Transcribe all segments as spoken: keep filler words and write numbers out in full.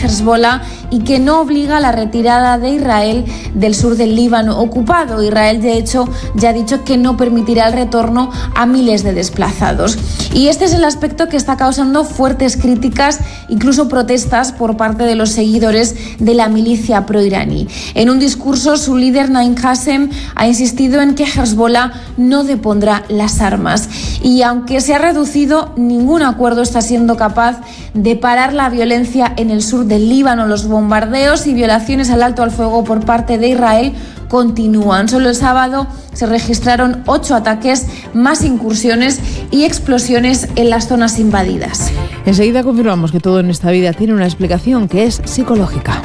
Hezbollah y que no obliga a la retirada de Israel del sur del Líbano ocupado. Israel, de hecho, ya ha dicho que no permitirá el retorno a miles de desplazados. Y este es el aspecto que está causando fuertes críticas, incluso protestas por parte de los seguidores de la milicia proiraní. En un discurso, su líder, Naim Qassem, ha insistido en que Hezbollah no depondrá las armas. Y aunque se ha reducido, ningún acuerdo está siendo capaz de parar la violencia en el sur del Líbano. Los bombardeos y violaciones al alto al fuego por parte de Israel continúan. Solo el sábado se registraron ocho ataques, más incursiones y explosiones en las zonas invadidas. Enseguida confirmamos que todo en esta vida tiene una explicación que es psicológica.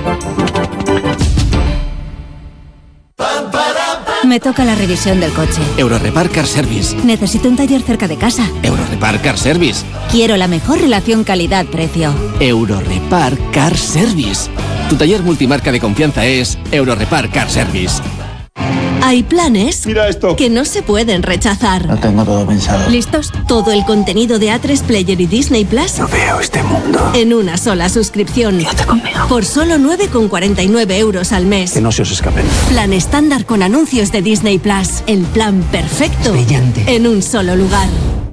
Me toca la revisión del coche. Eurorepar Car Service. Necesito un taller cerca de casa. Eurorepar Car Service. Quiero la mejor relación calidad-precio. Eurorepar Car Service. Tu taller multimarca de confianza es Eurorepar Car Service. Hay planes Mira esto. que no se pueden rechazar. Lo tengo todo pensado. ¿Listos? Todo el contenido de A tres Player y Disney Plus No veo este mundo. en una sola suscripción. Quédate conmigo. Por solo nueve con cuarenta y nueve euros al mes. Que no se os escapen. Plan estándar con anuncios de Disney Plus. El plan perfecto Brillante. en un solo lugar.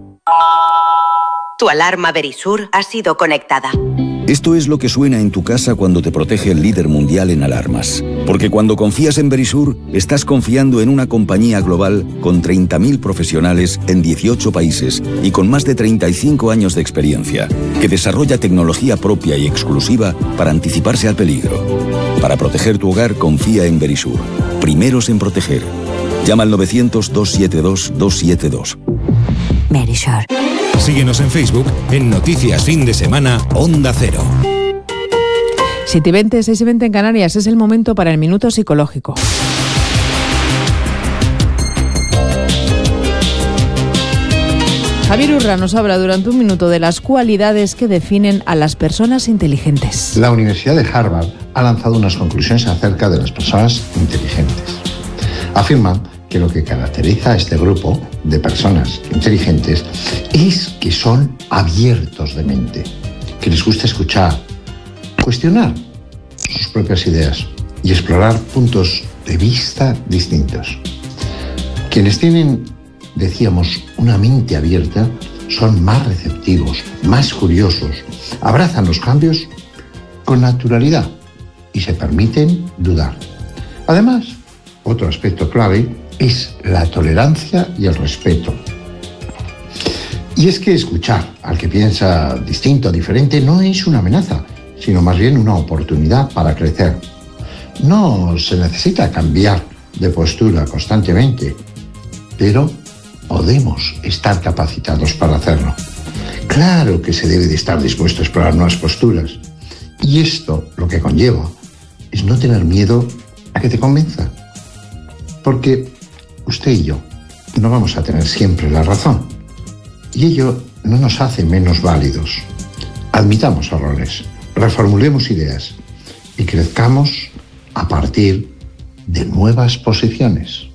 Tu alarma Verisur ha sido conectada. Esto es lo que suena en tu casa cuando te protege el líder mundial en alarmas. Porque cuando confías en Verisur, estás confiando en una compañía global con treinta mil profesionales en dieciocho países y con más de treinta y cinco años de experiencia, que desarrolla tecnología propia y exclusiva para anticiparse al peligro. Para proteger tu hogar, confía en Verisur. Primeros en proteger. Llama al novecientos, doscientos setenta y dos, doscientos setenta y dos. Verisur. Síguenos en Facebook en Noticias Fin de Semana Onda Cero. siete y veinte, seis y veinte en Canarias. Es el momento para el Minuto Psicológico. Javier Urra nos habla durante un minuto de las cualidades que definen a las personas inteligentes. La Universidad de Harvard ha lanzado unas conclusiones acerca de las personas inteligentes. Afirman que lo que caracteriza a este grupo de personas inteligentes es que son abiertos de mente, que les gusta escuchar, cuestionar sus propias ideas y explorar puntos de vista distintos. Quienes tienen, decíamos, una mente abierta son más receptivos, más curiosos, abrazan los cambios con naturalidad y se permiten dudar. Además, otro aspecto clave es la tolerancia y el respeto. Y es que escuchar al que piensa distinto, diferente, no es una amenaza, sino más bien una oportunidad para crecer. No se necesita cambiar de postura constantemente, pero podemos estar capacitados para hacerlo. Claro que se debe de estar dispuesto a explorar nuevas posturas. Y esto lo que conlleva es no tener miedo a que te convenza. Porque usted y yo no vamos a tener siempre la razón. Y ello no nos hace menos válidos. Admitamos errores, reformulemos ideas y crezcamos a partir de nuevas posiciones.